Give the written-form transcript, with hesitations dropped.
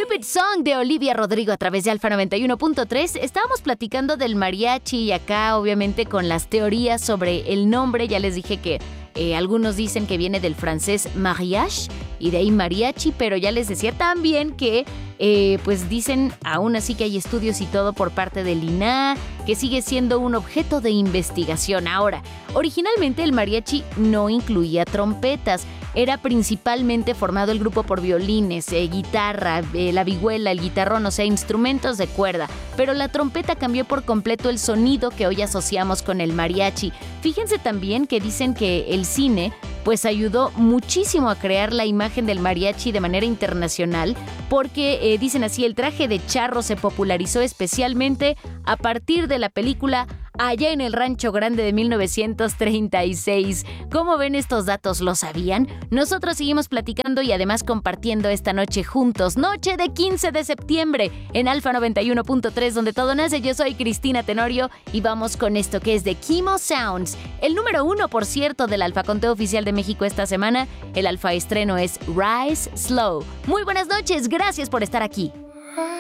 Stupid Song de Olivia Rodrigo a través de Alfa 91.3. Estábamos platicando del mariachi y acá obviamente con las teorías sobre el nombre. Ya les dije que algunos dicen que viene del francés mariage y de ahí mariachi, pero ya les decía también que pues dicen aún así que hay estudios y todo por parte del INAH, que sigue siendo un objeto de investigación. Ahora, originalmente el mariachi no incluía trompetas. Era principalmente formado el grupo por violines, guitarra, la vihuela, el guitarrón, o sea, instrumentos de cuerda. Pero la trompeta cambió por completo el sonido que hoy asociamos con el mariachi. Fíjense también que dicen que el cine pues ayudó muchísimo a crear la imagen del mariachi de manera internacional, porque dicen así, el traje de charro se popularizó especialmente a partir de la película Allá en el Rancho Grande de 1936. ¿Cómo ven estos datos? ¿Lo sabían? Nosotros seguimos platicando y además compartiendo esta noche juntos. Noche de 15 de septiembre en Alfa 91.3, donde todo nace. Yo soy Cristina Tenorio y vamos con esto que es de Kimo Sounds. El número 1, por cierto, del Alfa Conteo Oficial de México esta semana. El Alfa estreno es Rise Slow. Muy buenas noches, gracias por estar aquí.